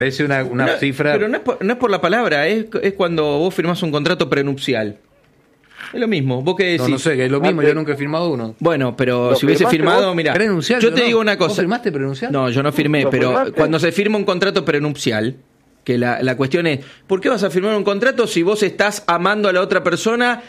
Parece una cifra... Pero no es por la palabra, es cuando vos firmás un contrato prenupcial. Es lo mismo, vos qué decís. No sé, que es lo mismo, yo nunca he firmado uno. Bueno, pero si hubiese firmado, mira, yo te digo una cosa. ¿Vos firmaste prenupcial? No, yo no firmé, pero cuando se firma un contrato prenupcial, que la cuestión es, ¿por qué vas a firmar un contrato si vos estás amando a la otra persona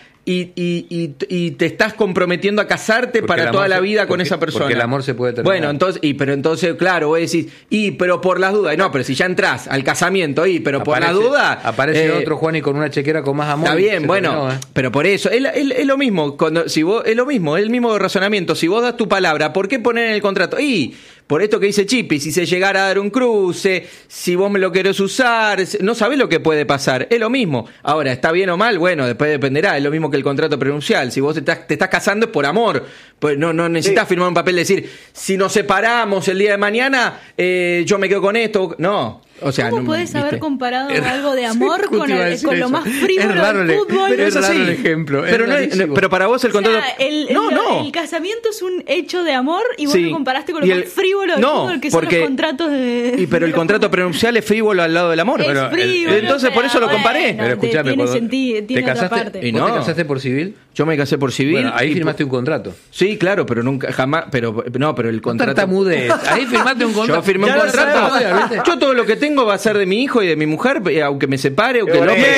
y te estás comprometiendo a casarte para toda la vida con esa persona? Porque el amor se puede terminar. Bueno, entonces, claro, vos decís, pero por las dudas, no, pero si ya entrás al casamiento, por las dudas... Aparece otro Juan y con una chequera con más amor. Está bien, bueno, pero por eso, es lo mismo, es lo mismo, es el mismo razonamiento, si vos das tu palabra, ¿por qué poner en el contrato? Por esto que dice Chipi, si se llegara a dar un cruce, si vos me lo querés usar, no sabés lo que puede pasar, es lo mismo. Ahora, ¿está bien o mal? Bueno, después dependerá, es lo mismo que el contrato prenupcial. Si vos te estás casando es por amor, pues no necesitas firmar un papel de decir, si nos separamos el día de mañana, yo me quedo con esto. No. O sea, ¿cómo podés haber comparado algo de amor con lo más frívolo del fútbol? Pero es así el ejemplo. Pero para vos el contrato... El casamiento es un hecho de amor y vos lo comparaste con lo más frívolo del fútbol, que son los contratos de... Pero el contrato prenupcial es frívolo al lado del amor. Es frívolo, entonces por eso lo comparé. Pero escuchame, tiene otra parte. ¿Vos te casaste por civil? Yo me casé por civil. Bueno, ahí firmaste un contrato. Sí, claro, pero nunca, jamás, pero el contrato... Ahí firmaste un contrato. Yo firmé un contrato. Yo todo lo que tengo va a ser de mi hijo y de mi mujer, aunque me separe, aunque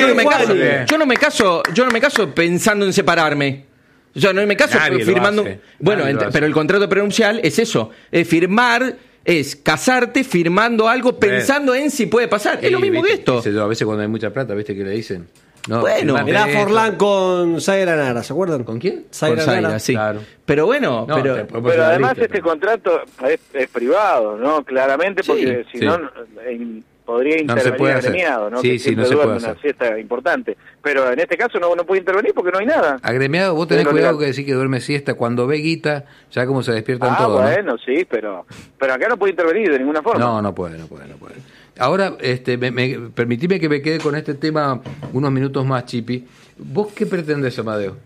yo no me caso pensando en separarme. Yo no me caso firmando. Bueno, pero el contrato prenupcial es eso, es firmar. Es casarte firmando algo pensando en si puede pasar. Es lo mismo que esto. A veces cuando hay mucha plata, ¿viste que le dicen? No, bueno, mirá Forlán con Zaira Nara, ¿se acuerdan? ¿Con quién? Zaira, sí. Claro. Pero bueno, pero además este contrato es privado, ¿no? Claramente, porque si no podría intervenir agremiado, ¿no? Sí, no se puede hacer. Una siesta importante. Pero en este caso no puede intervenir porque no hay nada. Agremiado, vos tenés cuidado que decís que duerme siesta. Cuando ve guita, ya como se despiertan todos. Bueno, ¿no? Sí, pero acá no puede intervenir de ninguna forma. No puede. Ahora, permitime que me quede con este tema unos minutos más, Chipi. ¿Vos qué pretendés, Amadeo?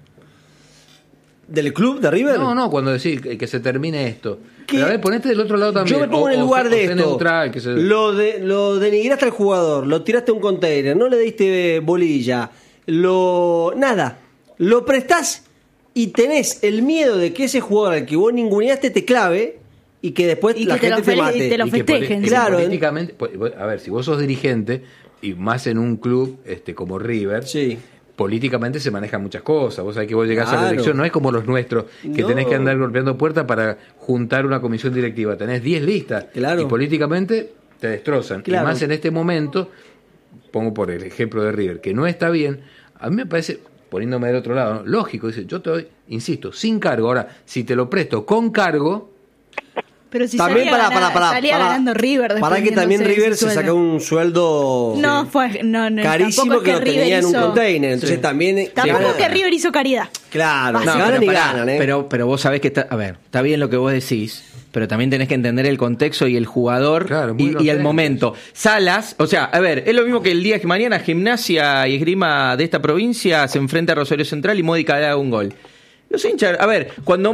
¿Del club de River? No, cuando decís que se termine esto. Pero a ver, ponete del otro lado también. Yo me pongo en el lugar de esto. Neutral, Lo denigraste al jugador, lo tiraste a un container, no le diste bolilla, nada. Lo prestás y tenés el miedo de que ese jugador al que vos ninguneaste te clave y que después la gente te mate. Y te lo festejen. Claro. Políticamente, a ver, si vos sos dirigente y más en un club como River... Sí. Políticamente se manejan muchas cosas. Vos sabés que vos llegás a la elección, no es como los nuestros, que tenés que andar golpeando puertas para juntar una comisión directiva. Tenés 10 listas y políticamente te destrozan. Y más en este momento, pongo por el ejemplo de River, que no está bien, a mí me parece, poniéndome del otro lado, lógico, dice, yo te doy, insisto, sin cargo. Ahora, si te lo presto con cargo... Pero si también salía ganando River. Para que también River se saca un sueldo carísimo que lo tenía en un container. Entonces también... Tampoco que River hizo caridad. Claro, ganan y ganan. Pero vos sabés que está bien lo que vos decís, pero también tenés que entender el contexto y el jugador y el momento. Salas, o sea, a ver, es lo mismo que el día que mañana Gimnasia y Esgrima de esta provincia se enfrenta a Rosario Central y Módica le da un gol. Los hinchas, a ver,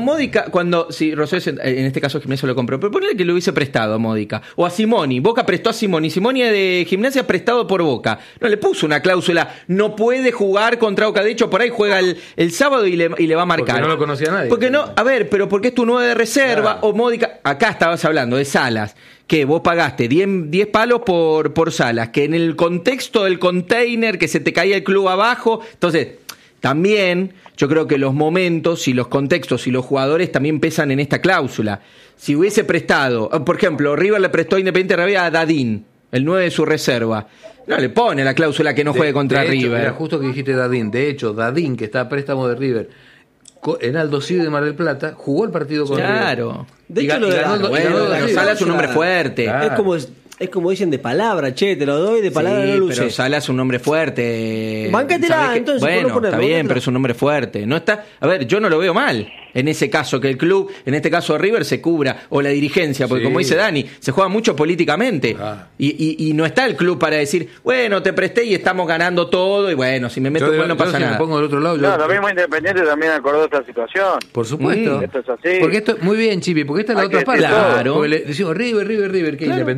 si Rosario, en este caso Gimnasia lo compró, pero ponle que lo hubiese prestado a Módica, o a Simoni, Boca prestó a Simoni de Gimnasia prestado por Boca, no le puso una cláusula, no puede jugar contra Boca, de hecho por ahí juega el sábado y le va a marcar. Porque no lo conocía nadie. Porque no, a ver, pero porque es tu 9 de reserva, o Módica, acá estabas hablando de Salas, que vos pagaste 10 palos por Salas, que en el contexto del container, que se te caía el club abajo, entonces... También yo creo que los momentos y los contextos y los jugadores también pesan en esta cláusula. Si hubiese prestado, por ejemplo, River le prestó a Independiente Rivadavia a Dadín, el 9 de su reserva. No le pone la cláusula que no juegue contra River. Era justo que dijiste Dadín. De hecho, Dadín, que está a préstamo de River, en Aldo Civi de Mar del Plata, jugó el partido con River. Claro. De hecho, pero Sala es un hombre fuerte. Claro. Es como dicen de palabra, te lo doy, de palabra no luce. Pero Sala es un hombre fuerte. Báncatela, entonces. Bueno, está bien, pero es un hombre fuerte. No está, a ver, yo no lo veo mal. En ese caso, que el club, en este caso River, se cubra, o la dirigencia, porque como dice Dani, se juega mucho políticamente. Y no está el club para decir, bueno, te presté y estamos ganando todo, y bueno, si me meto gol no pasa nada. Me pongo del otro lado. Lo mismo Independiente también acordó esta situación. Por supuesto. Esto es así. Porque esto, muy bien, Chipi, porque esta es la otra parte. Claro. Porque le decimos River, que Independiente también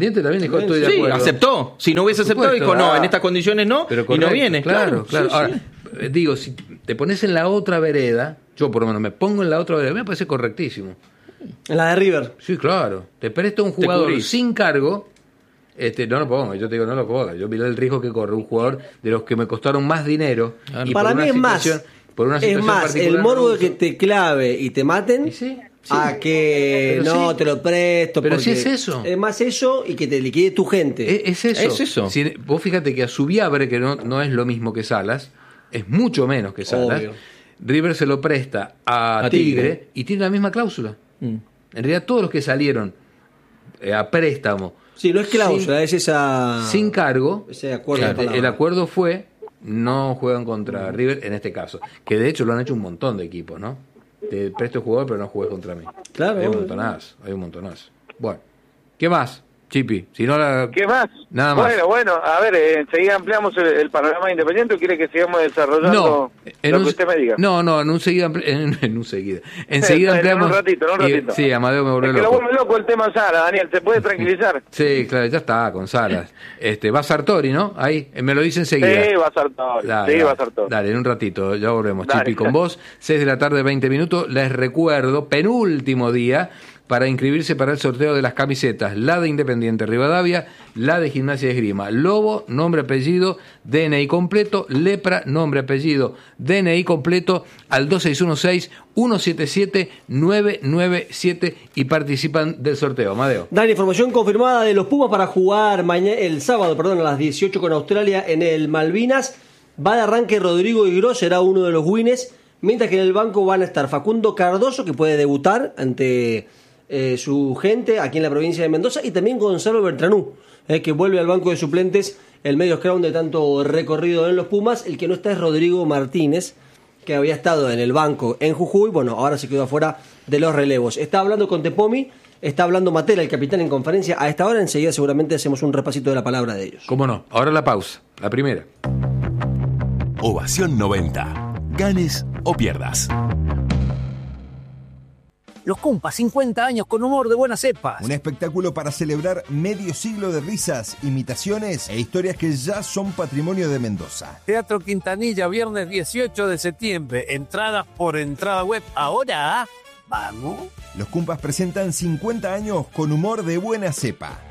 dijo estoy de acuerdo. Sí, aceptó. Si no hubiese aceptado, dijo no, en estas condiciones no, pero y no viene. Claro. Ahora, digo, si te pones en la otra vereda, yo por lo menos me pongo en la otra vereda, me parece correctísimo. En la de River. Sí, claro. Te presto un jugador sin cargo. No lo pongo, yo te digo, no lo pongo. Yo miré el riesgo que corre un jugador de los que me costaron más dinero. Y para mí es más. Es más, el morbo de que te clave y te maten. Sí. A que pero no, te lo presto. Pero si es eso. Es más eso y que te liquide tu gente. Es eso. Si, vos fíjate que a Zubiabre, que no es lo mismo que Salas, es mucho menos que Salas. Obvio. River se lo presta a Tigre y tiene la misma cláusula. En realidad todos los que salieron a préstamo. Sí, no es cláusula, es esa. Sin cargo. Ese acuerdo. El acuerdo fue no juegan contra River en este caso. Que de hecho lo han hecho un montón de equipos, ¿no? Te presto jugador, pero no juegues contra mí. Claro. Hay un montonazo. Bueno, ¿qué más, Chipi? Si no ¿Qué más? Nada más. Bueno, a ver, enseguida ampliamos el panorama independiente, ¿o quiere que sigamos desarrollando lo que usted me diga? No, enseguida ampliamos. En un ratito. Sí, Amadeo me volvió loco. Lo vuelve loco el tema Salas, Daniel, ¿se puede tranquilizar? Sí, claro, ya está, con Salas. Va Sartori, ¿no? Ahí, me lo dice enseguida. Sí, va Sartori. Va Sartori. Dale, en un ratito, ya volvemos, Chipi, con vos. 6 de la tarde, 20 minutos. Les recuerdo, penúltimo día para inscribirse para el sorteo de las camisetas, la de Independiente Rivadavia, la de Gimnasia de Esgrima. Lobo, nombre, apellido, DNI completo. Lepra, nombre, apellido, DNI completo al 2616-177-997 y participan del sorteo. Amadeo. Dan información confirmada de los Pumas para jugar el sábado a las 18 con Australia en el Malvinas. Va de arranque Rodrigo Igro, será uno de los wins, mientras que en el banco van a estar Facundo Cardoso, que puede debutar ante su gente aquí en la provincia de Mendoza, y también Gonzalo Bertranú, que vuelve al banco de suplentes, el medio scrum de tanto recorrido en los Pumas. El que no está es Rodrigo Martínez, que había estado en el banco en Jujuy, ahora se quedó afuera de los relevos. Está hablando con Tepomi, está hablando Matera, el capitán, en conferencia a esta hora. Enseguida seguramente hacemos un repasito de la palabra de ellos. ¿Cómo no? Ahora la pausa, la primera. Ovación 90. Ganes o pierdas. Los Cumpas, 50 años con humor de buenas cepas. Un espectáculo para celebrar medio siglo de risas, imitaciones e historias que ya son patrimonio de Mendoza. Teatro Quintanilla, viernes 18 de septiembre. Entradas por entrada web. Ahora, ¿vamos? Los Cumpas presentan 50 años con humor de buena cepa.